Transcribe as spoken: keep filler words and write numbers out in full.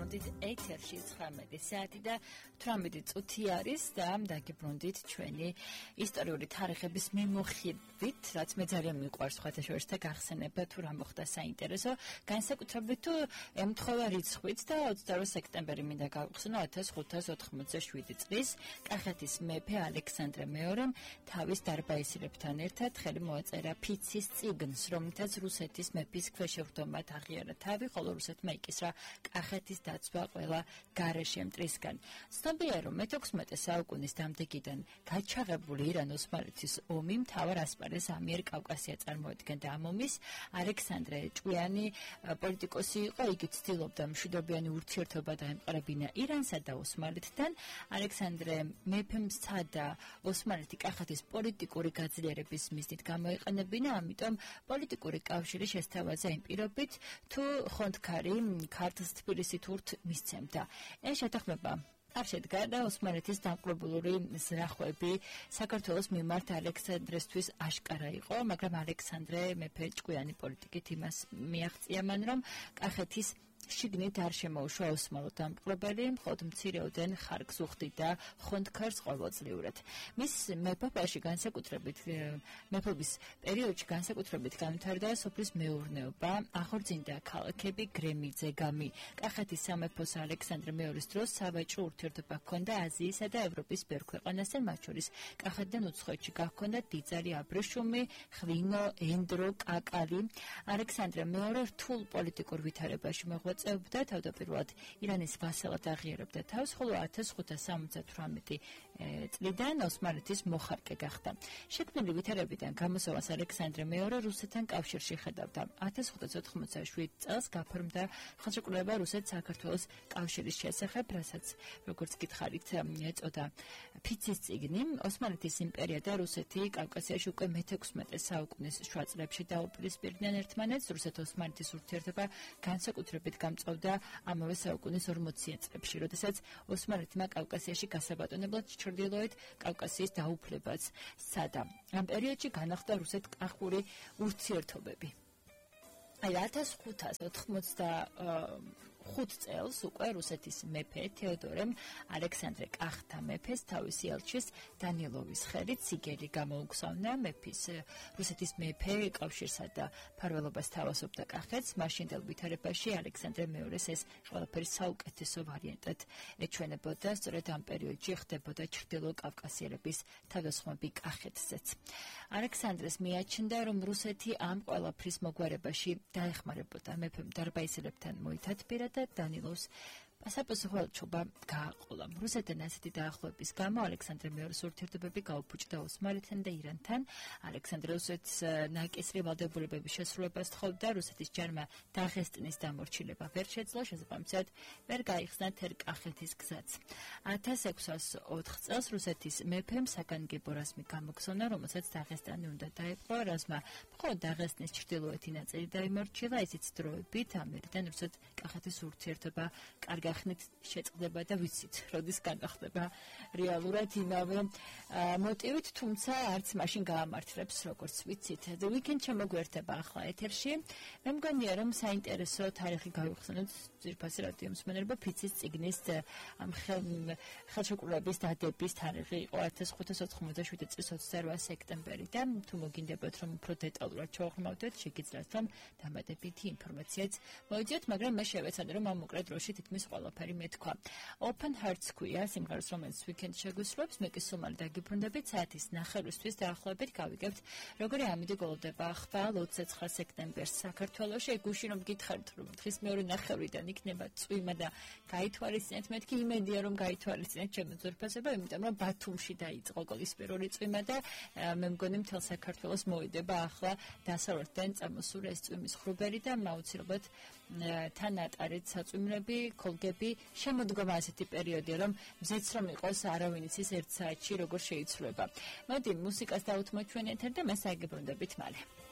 დაგიბრუნდით ეთერში ცხრამეტი საათი და თვრამეტი წუთი არის და დაგიბრუნდით ჩვენი ისტორიული თარიღების მიმოხილვით, რაც მე ძალიან მიყვარს სხვათაშორის და გახსენება თუ რა მოხდა საინტერესო, განსაკუთრებით თუ ემთხვევა რიცხვიც და ოცდაორი სექტემბერი მინდა გავხსნო ათას ხუთას ოთხმოცდაშვიდი წლის კახეთის მეფე ალექსანდრე მეორემ თავის დარბაისილებთან ერთად ხელი მოაწერა ფიცის წიგნს, რომლითაც რუსეთის მეფის ქვეშევრდომად აღიარა თავი, ხოლო რუსეთმა იკისრა კახეთის დაცვა ყველა გარეშე მტრისგან. ცნობილია, რომ მეთექვსმეტე საუკუნის დამდეგიდან გაჩაღებული ირან-ოსმალეთის ომი მთავარ ასპარეზს ამიერ კავკასია წარმოადგენდა. ამ ომის ალექსანდრე ჭკვიანი პოლიტიკოსი იყო, იგი ცდილობდა მშვიდობიანი ურთიერთობა დაემყარებინა ირანსა და ოსმალეთთან. ალექსანდრე მეფემ სცადა ოსმალეთი კახეთის პოლიტიკური გაძლიერების მიზნით გამოეყენებინა, ამიტომ პოლიტიკური კავშირი შესთავაზა იმ პირობით, თუ ხონდქარი ქართლს თბილისით ურთ მისცემდა. ეს შეთანხმება არ შედგა და ოსმალეთის დამპყრობლური ზრახვები საქართველოს მიმართ ალექსანდრესთვის აშკარა იყო, მაგრამ ალექსანდრე მეფე ჭკვიანი პოლიტიკით იმას მიაღწია მან, რომ კახეთის შიგნით არ შემოუშვა ოსმალო დამპყრობელი, მხოლოდ მცირეოდენ ხარკს უხდიდა ხონდქარს ყოველწლიურად. მის მეფობაში განსაკუთრებით მეფობის პერიოდში განსაკუთრებით განვითარდა სოფლის მეურნეობა, აღორძინდა ქალაქები გრემი, ზეგამი. კახეთის სამეფოს ალექსანდრე მეორის დროს სავაჭრო ურთიერთობა ჰქონდა აზიისა და ევროპის ბევრ ქვეყანასთან, მათ შორის კახეთიდან უცხოეთში გაჰქონდა დიდძალი აბრეშუმი, ღვინო, ენდრო, კაკალი. ალექსანდრე მეორე რთულ პოლიტიკურ ვითარებაში მოღვაწეობდა წერობდა თავდაპირველად ირანის ვასალად აღიარებდა თავს, ხოლო ათას ხუთას სამოცდათვრამეტი წლიდან ოსმალეთის მოხარკე გახდა. შექმნილი ვითარებიდან გამოსავალს ალექსანდრე მეორე რუსეთთან კავშირში ხედავდა. ათას ხუთას ოთხმოცდაშვიდი წელს გაფორმდა ხელშეკრულება რუსეთ-საქართველოს კავშირის შესახებ, რასაც როგორც გითხარით ეწოდა ფიცის წიგნი. ოსმალეთის იმპერია და რუსეთი კავკასიაში უკვე მეთექვსმეტე საუკუნის შუა წლებში დაუპირისპირდნენ ერთმანეთს. რუსეთ-ოსმალეთის ურთიერთობა განსაკუთრებით გამწვავდა ამავე საუკუნის ორმოციან წლებში, როდესაც ოსმალეთმა კავკასიაში გასაბატონებლად ჩრდილოეთ კავკასიის დაუფლებაც სცადა. ამ პერიოდში განახლდა რუსეთ-კახური ურთიერთობები. აი ათას ხუთას ოთხმოცდახუთ წელს უკვე რუსეთის მეფე თეოდორემ ალექსანდრე კახთა მეფეს თავისი ელჩის დანილოვის ხელით სიგელი გამოუგზავნა. მეფის რუსეთის მეფე კავშირსა და მფარველობას თავაზობდა კახეთს. მაშინდელ ვითარებაში ალექსანდრე მეორეს ეს ყველაფერი საუკეთესო ვარიანტად ეჩვენებოდა. სწორედ ამ პერიოდში ხდებოდა ჩრდილო კავკასიელების თავდასხმები კახეთზეც. ალექსანდრეს მიაჩნდა, რომ რუსეთი ამ ყველაფრის მოგვარებაში დაეხმარებოდა. მეფემ დარბაისელებთან მოითათბირა და დანილოვს პასაპასუხო ელჩობა გააყოლა. რუსეთთან ასეთი დაახლოების გამო ალექსანდრე მეორის ურთიერთობები გაუფუჭდა ოსმალეთთან და ირანთან. ალექსანდრე რუსეთს ნაკისრი ვალდებულებების შესრულებას თხოვდა. რუსეთის ჯარმა დაღესტნის დამორჩილება ვერ შეძლო, შესაბამისად ვერ გაიხსნა თერ კახეთის გზაც. ათას ექვსას ოთხ წელს რუსეთის მეფემ საგანგებო რაზმი გამოგზავნა, რომელსაც დაღესტანი უნდა დაეპყრო. რაზმმა მხოლოდ დაღესტნის ჩრდილოეთი ნაწილი დაიმორჩილა, ისიც დროებით ამერიდან რუსეთ კახეთის ურთიერთობა კარგად ხნით შეწყდება და ვიცით, როდის განახდება რეალურად იმავე მოტივით, თუმცა არც მაშინ გაამართლებს, როგორც ვიცით. The Weekend შემოგვერთება ახლა ეთერში. მე მგონია, რომ საინტერესო თარიღი გავიხსენოთ ძირფასი რადიო მსმენელობა ფიცის წიგნის ამ ხელშეკრულების დადების თარიღი იყო ათას ხუთას ოთხმოცდაშვიდი წლის ოცდარვა სექტემბერი და თუ მოგინდებათ, რომ უფრო დეტალურად შევხმავდეთ, შეგიძლიათ, რომ დამატებითი ინფორმაციაც მოიძიოთ, მაგრამ მე შევეცადე, რომ ამ მოკლე დროში თითქმის ყველაფერი მეთქვა. Open Hearts ქვია სიმღერას, რომელიც Weekend შეგვისრულებს. მე კი სულ დაგიბრუნდებით საათის ნახევრისთვის დაახლოებით გავიგებთ, როგორი ამინდი გოლდება ახვალ ოცდაცხრა სექტემბერს საქართველოში. გუშინ რომ გითხარით, რომ დღის მეორე ნახევრიდან იქნება წვიმა და გაითვალისწინეთ, მეთქი იმედია, რომ გაითვალისწინეთ ჩემი ძვირფასება, იმიტომ რომ ბათუმში დაიწყო კოლისპირული წვიმა და მე მგონი მთელ საქართველოს მოიდება ახლა დასავლეთიდან წამოსული ეს წვიმის ხრუბელი და აუცილებლად თან ატარეთ საწვიმრები, კოლგები, შემოდგომა ასეთი პერიოდია, რომ მზეც რომ იყოს, არავინ იცის ერთ საათში როგორ შეიცვლება. მოდი მუსიკას დავუთმოთ ჩვენ ეთერ და მე საგებრუნდებით მალე.